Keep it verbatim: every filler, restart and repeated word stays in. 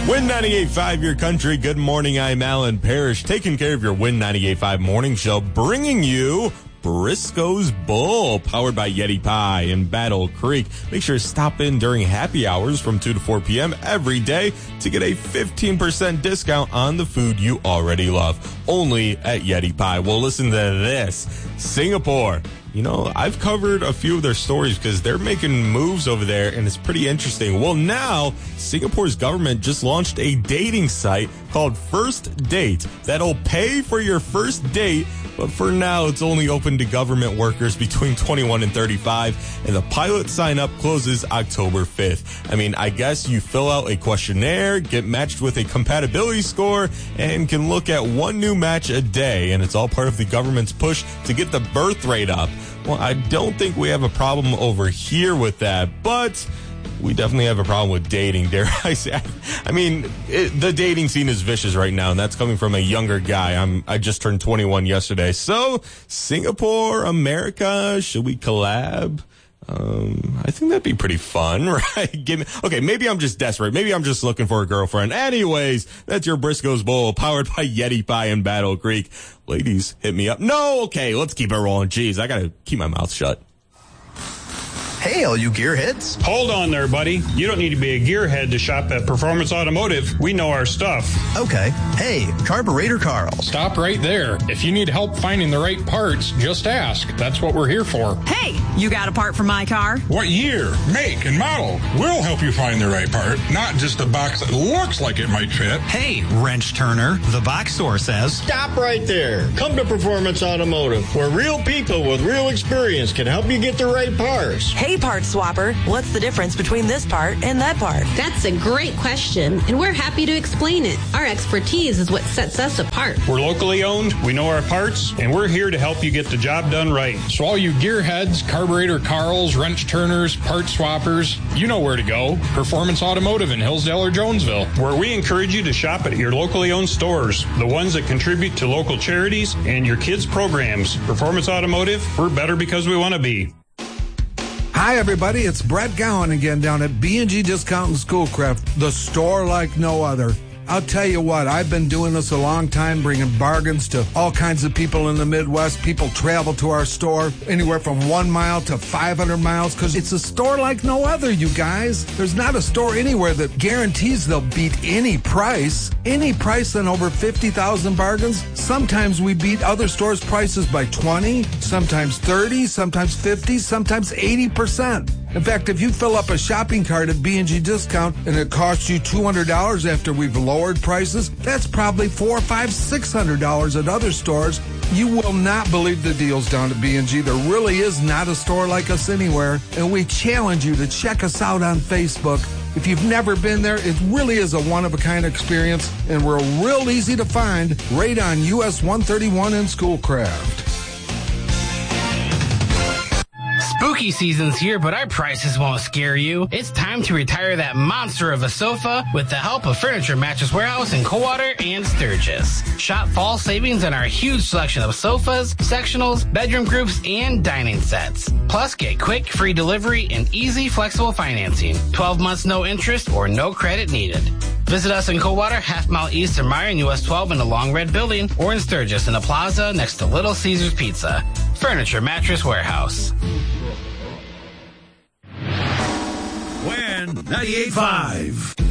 Win ninety-eight point five, your country. Good morning, I'm Alan Parrish, taking care of your Win ninety-eight point five morning show, bringing you Briscoe's Bull, powered by Yeti Pie in Battle Creek. Make sure to stop in during happy hours from two to four p.m. every day to get a fifteen percent discount on the food you already love. Only at Yeti Pie. Well, listen to this. Singapore. You know, I've covered a few of their stories because they're making moves over there, and it's pretty interesting. Well, now, Singapore's government just launched a dating site called First Date that'll pay for your first date, but for now, it's only open to government workers between twenty-one and thirty-five, and the pilot sign-up closes October fifth. I mean, I guess you fill out a questionnaire, get matched with a compatibility score, and can look at one new match a day, and it's all part of the government's push to get the birth rate up. Well, I don't think we have a problem over here with that, but we definitely have a problem with dating, dare I say. I mean, it, the dating scene is vicious right now, and that's coming from a younger guy. I'm, I just turned twenty-one yesterday. So, Singapore, America, should we collab? Um, I think that'd be pretty fun, right? Give me, okay, maybe I'm just desperate. Maybe I'm just looking for a girlfriend. Anyways, that's your Briscoe's Bowl, powered by Yeti Pie in Battle Creek. Ladies, hit me up. No, okay, let's keep it rolling. Jeez, I gotta keep my mouth shut. Hey, all you gearheads. Hold on there, buddy. You don't need to be a gearhead to shop at Performance Automotive. We know our stuff. Okay. Hey, Carburetor Carl. Stop right there. If you need help finding the right parts, just ask. That's what we're here for. Hey, you got a part for my car? What year, make, and model? We'll help you find the right part, not just a box that looks like it might fit. Hey, Wrench Turner, the box store says. Stop right there. Come to Performance Automotive, where real people with real experience can help you get the right parts. Hey, part swapper, what's the difference between this part and that part? That's a great question, and we're happy to explain it. Our expertise is what sets us apart. We're locally owned, we know our parts, and we're here to help you get the job done right. So all you gearheads, Carburetor Carls, Wrench Turners, part swappers, you know where to go. Performance Automotive in Hillsdale or Jonesville. Where we encourage you to shop at your locally owned stores, the ones that contribute to local charities and your kids' programs. Performance Automotive, we're better because we want to be. Hi, everybody. It's Brett Gowan again down at B and G Discount and Schoolcraft, the store like no other. I'll tell you what, I've been doing this a long time, bringing bargains to all kinds of people in the Midwest. People travel to our store anywhere from one mile to five hundred miles because it's a store like no other, you guys. There's not a store anywhere that guarantees they'll beat any price. Any price on over fifty thousand bargains. Sometimes we beat other stores' prices by twenty, sometimes thirty, sometimes fifty, sometimes eighty percent. In fact, if you fill up a shopping cart at B and G Discount and it costs you two hundred dollars after we've lowered prices, that's probably four, five, six hundred dollars at other stores. You will not believe the deals down at B and G. There really is not a store like us anywhere, and we challenge you to check us out on Facebook. If you've never been there, it really is a one-of-a-kind experience, and we're real easy to find right on U S one thirty-one in Schoolcraft. Spooky season's here, but our prices won't scare you. It's time to retire that monster of a sofa with the help of Furniture Mattress Warehouse in Coldwater and Sturgis. Shop fall savings on our huge selection of sofas, sectionals, bedroom groups, and dining sets. Plus, get quick, free delivery and easy, flexible financing. twelve months, no interest, or no credit needed. Visit us in Coldwater, half mile east of Meyer and U S twelve in the Long Red Building, or in Sturgis in the plaza next to Little Caesars Pizza. Furniture Mattress Warehouse. Win ninety-eight point five.